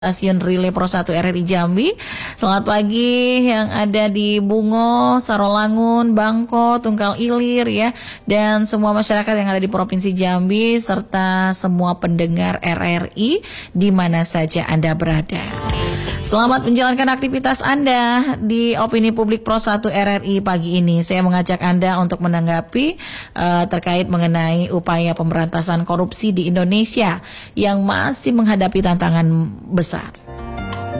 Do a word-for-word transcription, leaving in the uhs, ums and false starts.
Stasiun Relay Pro satu R R I Jambi. Selamat pagi yang ada di Bungo, Sarolangun, Bangko, Tungkal Ilir ya, dan semua masyarakat yang ada di Provinsi Jambi serta semua pendengar R R I di mana saja Anda berada. Selamat menjalankan aktivitas Anda di Opini Publik Pro satu R R I pagi ini. Saya mengajak Anda untuk menanggapi uh, terkait mengenai upaya pemberantasan korupsi di Indonesia yang masih menghadapi tantangan besar.